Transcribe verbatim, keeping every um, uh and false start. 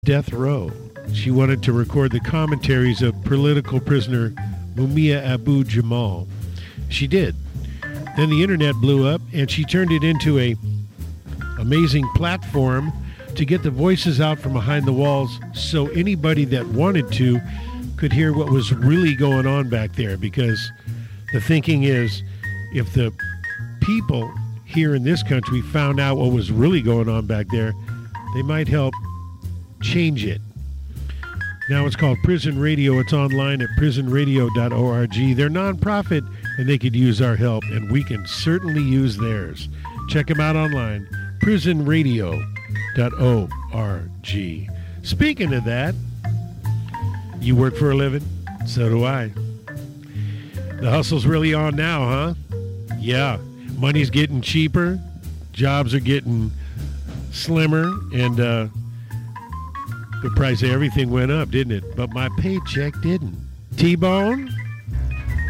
death row. She wanted to record the commentaries of political prisoner Mumia Abu-Jamal. She did. Then the internet blew up, and she turned it into a amazing platform to get the voices out from behind the walls so anybody that wanted to could hear what was really going on back there. Because the thinking is, if the people here in this country found out what was really going on back there, they might help change it. Now it's called Prison Radio. It's online at prison radio dot org. They're nonprofit, and they could use our help, and we can certainly use theirs. Check them out online, prison radio dot org. Speaking of that, you work for a living? So do I. The hustle's really on now, huh? Yeah. Money's getting cheaper. Jobs are getting slimmer, and uh, the price of everything went up, didn't it? But my paycheck didn't. T-Bone?